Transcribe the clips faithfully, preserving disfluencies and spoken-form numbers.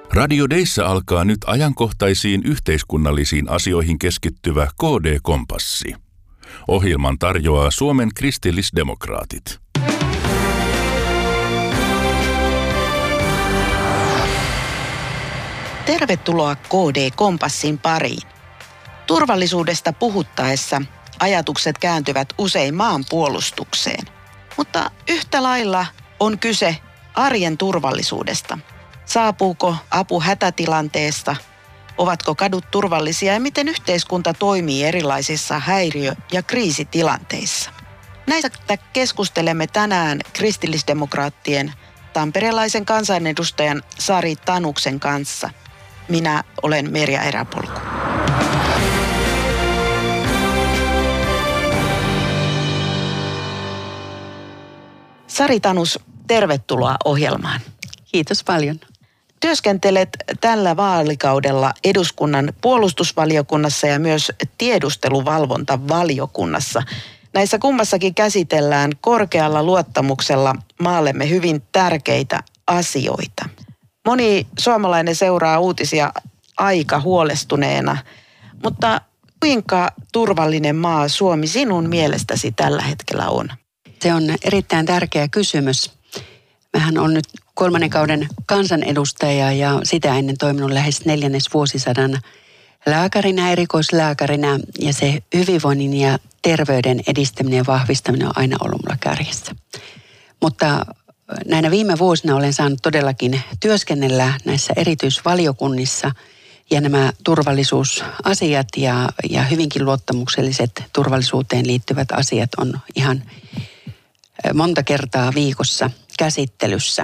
Radio Deissä alkaa nyt ajankohtaisiin yhteiskunnallisiin asioihin keskittyvä K D-kompassi. Ohjelman tarjoaa Suomen kristillisdemokraatit. Tervetuloa K D-kompassin pariin. Turvallisuudesta puhuttaessa ajatukset kääntyvät usein maanpuolustukseen, mutta yhtä lailla on kyse arjen turvallisuudesta. Saapuuko apu hätätilanteesta? Ovatko kadut turvallisia ja miten yhteiskunta toimii erilaisissa häiriö- ja kriisitilanteissa? Näistä keskustelemme tänään kristillisdemokraattien tamperelaisen kansanedustajan Sari Tanuksen kanssa. Minä olen Merja Eräpolku. Sari Tanus, tervetuloa ohjelmaan. Kiitos paljon. Työskentelet tällä vaalikaudella eduskunnan puolustusvaliokunnassa ja myös tiedusteluvalvontavaliokunnassa. Näissä kummassakin käsitellään korkealla luottamuksella maallemme hyvin tärkeitä asioita. Moni suomalainen seuraa uutisia aika huolestuneena, mutta kuinka turvallinen maa Suomi sinun mielestäsi tällä hetkellä on? Se on erittäin tärkeä kysymys. Mähän on nyt kolmannen kauden kansanedustaja ja sitä ennen toiminut lähes neljännes vuosisadan lääkärinä, erikoislääkärinä, ja se hyvinvoinnin ja terveyden edistäminen ja vahvistaminen on aina ollut mulla kärjessä. Mutta näinä viime vuosina olen saanut todellakin työskennellä näissä erityisvaliokunnissa, ja nämä turvallisuusasiat ja, ja hyvinkin luottamukselliset turvallisuuteen liittyvät asiat on ihan monta kertaa viikossa käsittelyssä.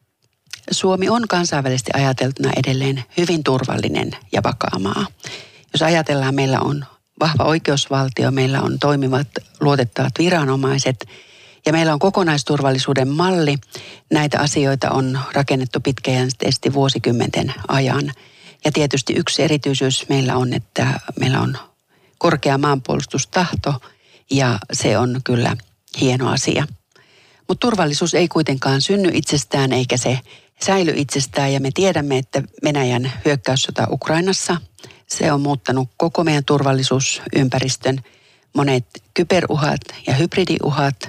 Suomi on kansainvälisesti ajateltuna edelleen hyvin turvallinen ja vakaa maa. Jos ajatellaan, meillä on vahva oikeusvaltio, meillä on toimivat, luotettavat viranomaiset ja meillä on kokonaisturvallisuuden malli. Näitä asioita on rakennettu pitkäjänteisesti vuosikymmenten ajan. Ja tietysti yksi erityisyys meillä on, että meillä on korkea maanpuolustustahto ja se on kyllä hieno asia. Mutta turvallisuus ei kuitenkaan synny itsestään eikä se säily itsestään, ja me tiedämme, että Venäjän hyökkäyssota Ukrainassa, se on muuttanut koko meidän turvallisuusympäristön. Monet kyberuhat ja hybridiuhat,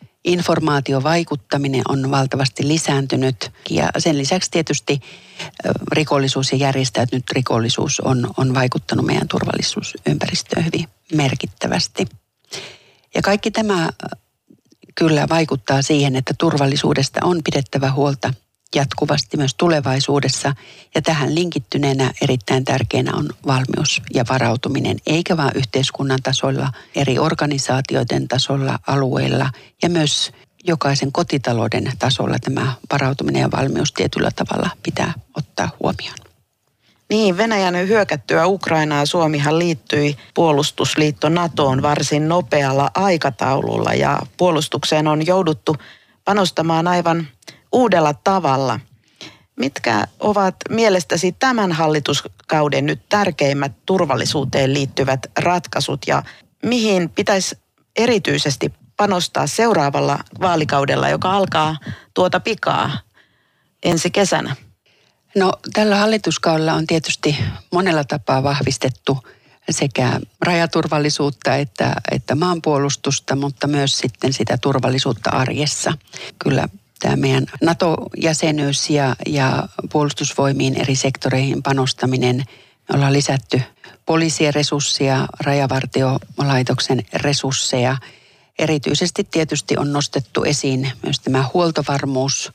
informaatiovaikuttaminen on valtavasti lisääntynyt, ja sen lisäksi tietysti rikollisuus ja järjestäytynyt rikollisuus on, on vaikuttanut meidän turvallisuusympäristöön hyvin merkittävästi. Ja kaikki tämä kyllä vaikuttaa siihen, että turvallisuudesta on pidettävä huolta jatkuvasti myös tulevaisuudessa. Ja tähän linkittyneenä erittäin tärkeänä on valmius ja varautuminen, eikä vain yhteiskunnan tasolla, eri organisaatioiden tasolla, alueilla ja myös jokaisen kotitalouden tasolla tämä varautuminen ja valmius tietyllä tavalla pitää ottaa huomioon. Niin, Venäjän hyökättyä Ukrainaa Suomihan liittyi puolustusliitto NATOon varsin nopealla aikataululla ja puolustukseen on jouduttu panostamaan aivan uudella tavalla. Mitkä ovat mielestäsi tämän hallituskauden nyt tärkeimmät turvallisuuteen liittyvät ratkaisut ja mihin pitäisi erityisesti panostaa seuraavalla vaalikaudella, joka alkaa tuota pikaa ensi kesänä? No, tällä hallituskaudella on tietysti monella tapaa vahvistettu sekä rajaturvallisuutta että, että maanpuolustusta, mutta myös sitten sitä turvallisuutta arjessa. Kyllä tämä meidän NATO-jäsenyys ja, ja puolustusvoimiin eri sektoreihin panostaminen, me ollaan lisätty poliisien resursseja, rajavartiolaitoksen resursseja. Erityisesti tietysti on nostettu esiin myös tämä huoltovarmuus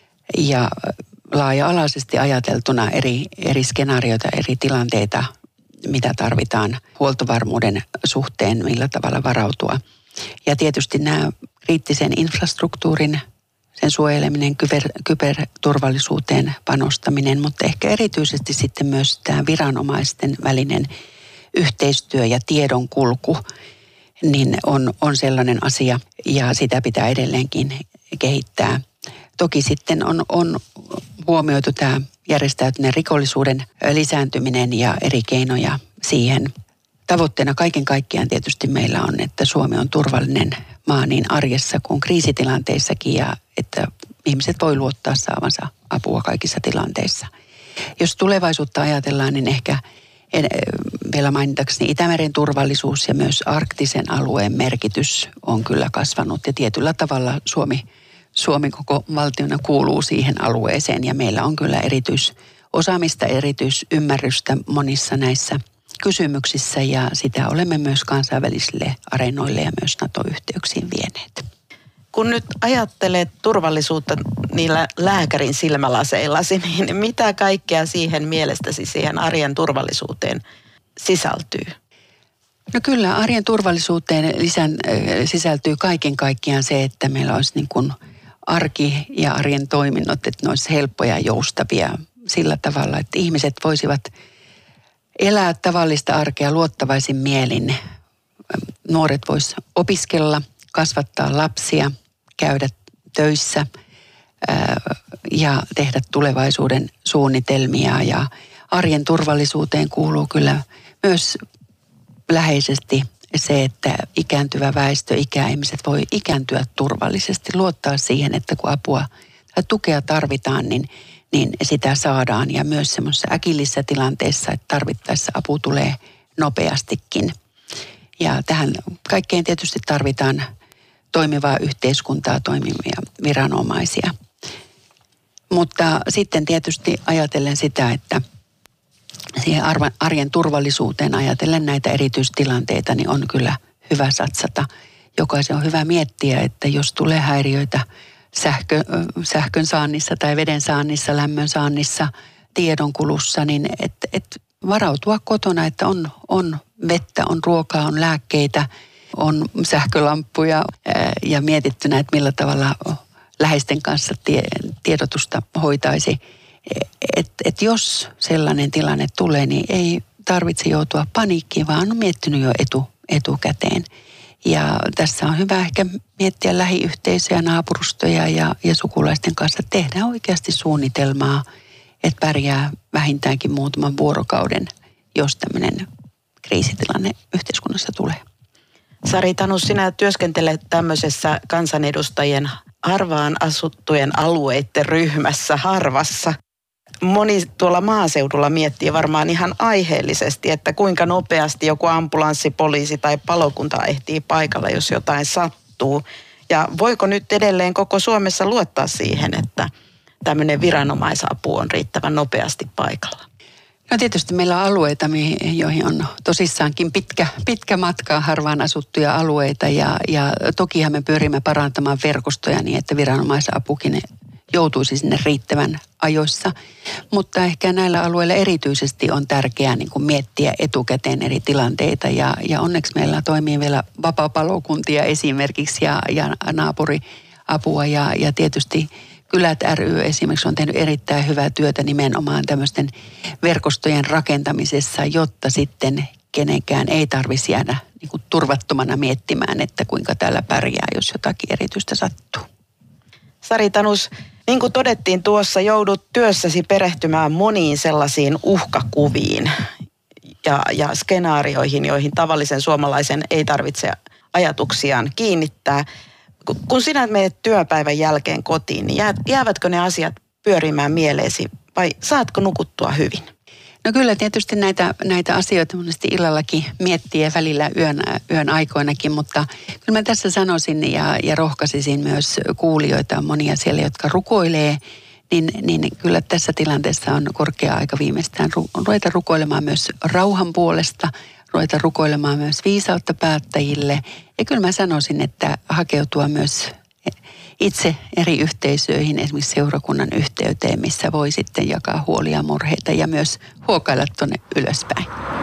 ja laaja-alaisesti ajateltuna eri, eri skenaarioita, eri tilanteita, mitä tarvitaan huoltovarmuuden suhteen, millä tavalla varautua. Ja tietysti nämä kriittisen infrastruktuurin, sen suojeleminen, kyber, kyberturvallisuuteen panostaminen, mutta ehkä erityisesti sitten myös tämä viranomaisten välinen yhteistyö ja tiedonkulku, niin on, on sellainen asia ja sitä pitää edelleenkin kehittää. Toki sitten on, on huomioitu tämä järjestäytyneen rikollisuuden lisääntyminen ja eri keinoja siihen. Tavoitteena kaiken kaikkiaan tietysti meillä on, että Suomi on turvallinen maa niin arjessa kuin kriisitilanteissakin ja että ihmiset voi luottaa saavansa apua kaikissa tilanteissa. Jos tulevaisuutta ajatellaan, niin ehkä en, vielä mainitakseni Itämeren turvallisuus ja myös arktisen alueen merkitys on kyllä kasvanut. Ja tietyllä tavalla Suomi, Suomi koko valtiona kuuluu siihen alueeseen ja meillä on kyllä erityisosaamista, erityisymmärrystä monissa näissä kysymyksissä ja sitä olemme myös kansainvälisille areenoille ja myös NATO-yhteyksiin vieneet. Kun nyt ajattelet turvallisuutta niillä lääkärin silmälaseillasi, niin mitä kaikkea siihen mielestäsi siihen arjen turvallisuuteen sisältyy? No kyllä, arjen turvallisuuteen lisän, sisältyy kaiken kaikkiaan se, että meillä olisi niin kuin arki ja arjen toiminnot, että ne olisi helppoja ja joustavia sillä tavalla, että ihmiset voisivat elää tavallista arkea luottavaisin mielin. Nuoret vois opiskella, kasvattaa lapsia, käydä töissä ää, ja tehdä tulevaisuuden suunnitelmia. Ja arjen turvallisuuteen kuuluu kyllä myös läheisesti se, että ikääntyvä väestö, ikäihmiset voi ikääntyä turvallisesti, luottaa siihen, että kun apua tai tukea tarvitaan, niin, niin sitä saadaan. Ja myös semmoisessa äkillisissä tilanteissa, että tarvittaessa apu tulee nopeastikin. Ja tähän kaikkeen tietysti tarvitaan toimivaa yhteiskuntaa, toimivia viranomaisia. Mutta sitten tietysti ajatellen sitä, että siihen arjen turvallisuuteen ajatellen näitä erityistilanteita, niin on kyllä hyvä satsata. Jokaisen on hyvä miettiä, että jos tulee häiriöitä sähkö, sähkön saannissa tai veden saannissa, lämmön saannissa, tiedonkulussa, niin että et varautua kotona, että on, on vettä, on ruokaa, on lääkkeitä, on sähkölamppuja ja mietittynä, että millä tavalla läheisten kanssa tie, tiedotusta hoitaisi. Että et jos sellainen tilanne tulee, niin ei tarvitse joutua paniikkiin, vaan on miettinyt jo etu, etukäteen. Ja tässä on hyvä ehkä miettiä lähiyhteisöjä, naapurustoja ja, ja sukulaisten kanssa. Tehdään oikeasti suunnitelmaa, että pärjää vähintäänkin muutaman vuorokauden, jos tämmöinen kriisitilanne yhteiskunnassa tulee. Sari Tanus, sinä työskentelet tämmöisessä kansanedustajien harvaan asuttujen alueiden ryhmässä, Harvassa. Moni tuolla maaseudulla miettii varmaan ihan aiheellisesti, että kuinka nopeasti joku ambulanssi, poliisi tai palokunta ehtii paikalle, jos jotain sattuu. Ja voiko nyt edelleen koko Suomessa luottaa siihen, että tämmöinen viranomaisapu on riittävän nopeasti paikalla? No tietysti meillä on alueita, joihin on tosissaankin pitkä, pitkä matka harvaan asuttuja alueita ja, ja tokihan me pyrimme parantamaan verkostoja niin, että viranomaisapukin joutuisi sinne riittävän ajoissa. Mutta ehkä näillä alueilla erityisesti on tärkeää niin kuin miettiä etukäteen eri tilanteita ja, ja onneksi meillä toimii vielä vapaapalokuntia esimerkiksi ja, ja naapuriapua ja, ja tietysti Kylät ry esimerkiksi on tehnyt erittäin hyvää työtä nimenomaan tämmöisten verkostojen rakentamisessa, jotta sitten kenenkään ei tarvitsisi jäädä niin kuin turvattomana miettimään, että kuinka täällä pärjää, jos jotakin erityistä sattuu. Sari Tanus, niin kuin todettiin tuossa, joudut työssäsi perehtymään moniin sellaisiin uhkakuviin ja, ja skenaarioihin, joihin tavallisen suomalaisen ei tarvitse ajatuksiaan kiinnittää. Kun sinä menet työpäivän jälkeen kotiin, niin jäävätkö ne asiat pyörimään mieleesi vai saatko nukuttua hyvin? No kyllä tietysti näitä, näitä asioita monesti illallakin miettii ja välillä yön, yön aikoinakin, mutta kyllä mä tässä sanoisin ja, ja rohkaisisin myös kuulijoita, monia siellä, jotka rukoilee, niin, niin kyllä tässä tilanteessa on korkea aika viimeistään ruveta rukoilemaan myös rauhan puolesta, ruveta rukoilemaan myös viisautta päättäjille. Ja kyllä mä sanoisin, että hakeutua myös itse eri yhteisöihin, esimerkiksi seurakunnan yhteyteen, missä voi sitten jakaa huolia, murheita ja myös huokailla tuonne ylöspäin.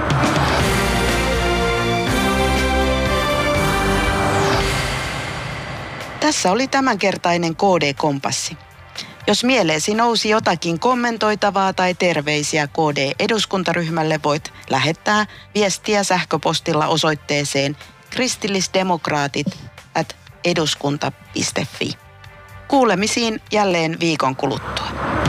Tässä oli tämänkertainen K D-kompassi. Jos mieleesi nousi jotakin kommentoitavaa tai terveisiä K D-eduskuntaryhmälle, voit lähettää viestiä sähköpostilla osoitteeseen kristillisdemokraatit at eduskunta piste fi. Kuulemisiin jälleen viikon kuluttua.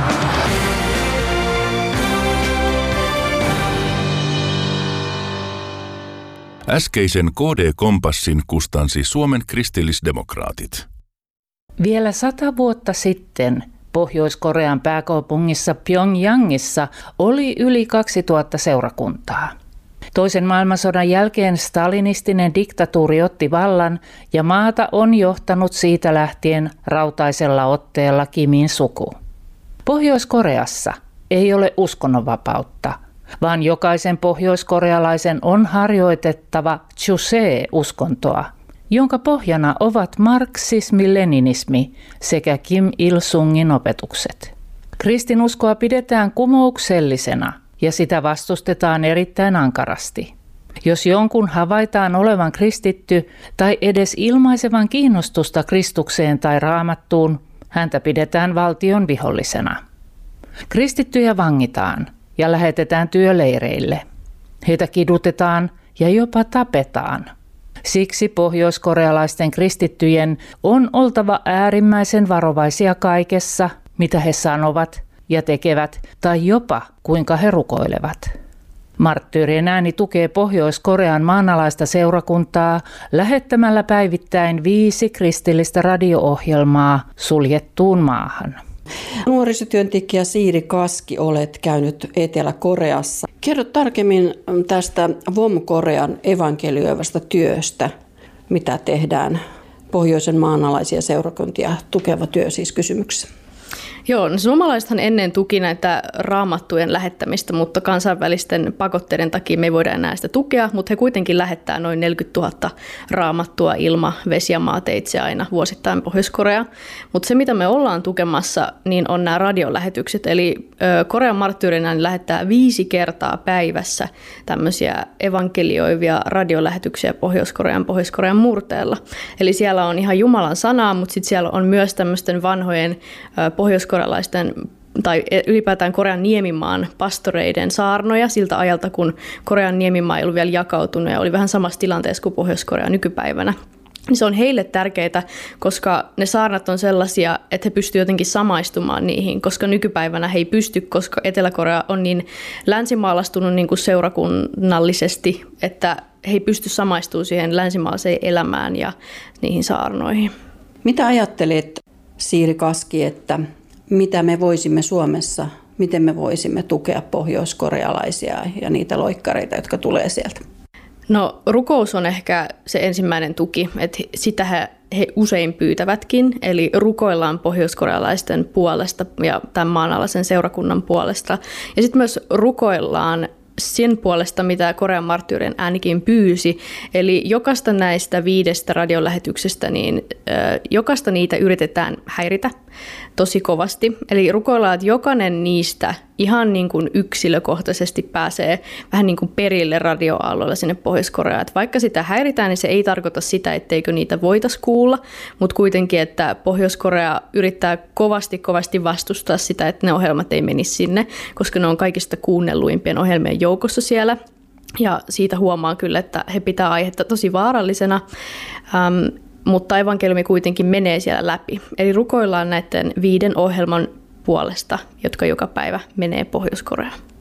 Äskeisen K D-kompassin kustansi Suomen kristillisdemokraatit. Vielä sata vuotta sitten Pohjois-Korean pääkaupungissa Pyongyangissa oli yli kaksituhatta seurakuntaa. Toisen maailmansodan jälkeen stalinistinen diktatuuri otti vallan ja maata on johtanut siitä lähtien rautaisella otteella Kimin suku. Pohjois-Koreassa ei ole uskonnonvapautta, vaan jokaisen pohjoiskorealaisen on harjoitettava Chusee-uskontoa, jonka pohjana ovat marksismi-leninismi sekä Kim Il-sungin opetukset. Kristinuskoa pidetään kumouksellisena ja sitä vastustetaan erittäin ankarasti. Jos jonkun havaitaan olevan kristitty tai edes ilmaisevan kiinnostusta Kristukseen tai Raamattuun, häntä pidetään valtion vihollisena. Kristittyjä vangitaan ja lähetetään työleireille. Heitä kidutetaan ja jopa tapetaan. Siksi pohjoiskorealaisten kristittyjen on oltava äärimmäisen varovaisia kaikessa, mitä he sanovat ja tekevät, tai jopa kuinka he rukoilevat. Marttyyrien ääni tukee Pohjois-Korean maanalaista seurakuntaa lähettämällä päivittäin viisi kristillistä radio-ohjelmaa suljettuun maahan. Nuorisotyöntekijä Siiri Kaski, olet käynyt Etelä-Koreassa. Kerro tarkemmin tästä Vom-Korean evankelioivasta työstä, mitä tehdään pohjoisen maanalaisia seurakuntia tukeva työ siis kysymyksessä. Joo, no suomalaisethan ennen tuki näitä raamattujen lähettämistä, mutta kansainvälisten pakotteiden takia me ei voida enää sitä tukea, mutta he kuitenkin lähettää noin neljäkymmentätuhatta raamattua ilma, vesi ja maateitse aina vuosittain Pohjois-Koreaan. Mutta se, mitä me ollaan tukemassa, niin on nämä radiolähetykset. Eli Korean marttyyrinä lähettää viisi kertaa päivässä tämmöisiä evankelioivia radiolähetyksiä Pohjois-Korean, Pohjois-Korean murteella. Eli siellä on ihan Jumalan sanaa, mutta sitten siellä on myös tämmöisten vanhojen Pohjois-Korean korealaisten tai ylipäätään Korean niemimaan pastoreiden saarnoja siltä ajalta, kun Korean niemimaa ei ollut vielä jakautunut ja oli vähän samassa tilanteessa kuin Pohjois-Korea nykypäivänä. Se on heille tärkeää, koska ne saarnat on sellaisia, että he pystyvät jotenkin samaistumaan niihin, koska nykypäivänä he ei pysty, koska Etelä-Korea on niin länsimaalastunut niin kuin seurakunnallisesti, että he ei pysty samaistumaan siihen länsimaalaiseen elämään ja niihin saarnoihin. Mitä ajattelet, Siiri Kaski, että mitä me voisimme Suomessa, miten me voisimme tukea pohjoiskorealaisia ja niitä loikkareita, jotka tulee sieltä? No rukous on ehkä se ensimmäinen tuki, että sitä he, he usein pyytävätkin, eli rukoillaan pohjoiskorealaisten puolesta ja tämän maanalaisen seurakunnan puolesta. Ja sitten myös rukoillaan sen puolesta, mitä Korean marttyyrien äänikin pyysi. Eli jokaista näistä viidestä radiolähetyksestä, niin ö, jokaista niitä yritetään häiritä tosi kovasti. Eli rukoillaan, että jokainen niistä ihan niin kuin yksilökohtaisesti pääsee vähän niin kuin perille radioaalloilla sinne Pohjois-Koreaan. Että vaikka sitä häiritään, niin se ei tarkoita sitä, etteikö niitä voitaisiin kuulla, mutta kuitenkin, että Pohjois-Korea yrittää kovasti kovasti vastustaa sitä, että ne ohjelmat ei menisi sinne, koska ne on kaikista kuunnelluimpien ohjelmien joukossa siellä. Ja siitä huomaa kyllä, että he pitää aihetta tosi vaarallisena. Ähm, mutta evankeliumi kuitenkin menee siellä läpi. Eli rukoillaan näiden viiden ohjelman puolesta, jotka joka päivä menee Pohjois-Koreaan.